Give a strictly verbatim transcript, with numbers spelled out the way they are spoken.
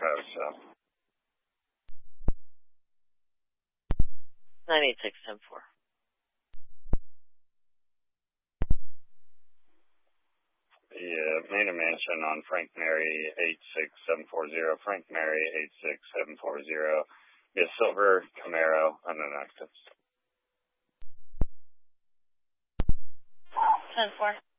Travis Shop. nine eight six one four. Yeah, Manor Mansion on Frank Mary eight six seven four zero. Frank Mary eight six seven four zero. Yeah, silver Camaro unknown access. ten four.